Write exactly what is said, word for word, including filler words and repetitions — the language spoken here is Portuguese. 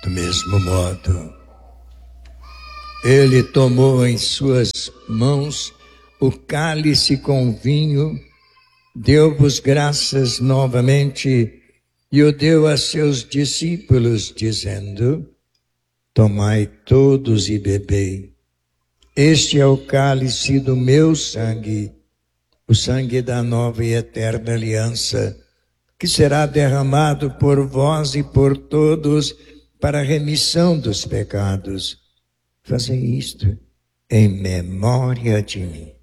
Do mesmo modo, ele tomou em suas mãos o cálice com vinho, deu-vos graças novamente e o deu a seus discípulos, dizendo: tomai todos e bebei. Este é o cálice do meu sangue, o sangue da nova e eterna aliança, que será derramado por vós e por todos para a remissão dos pecados. Fazei isto em memória de mim.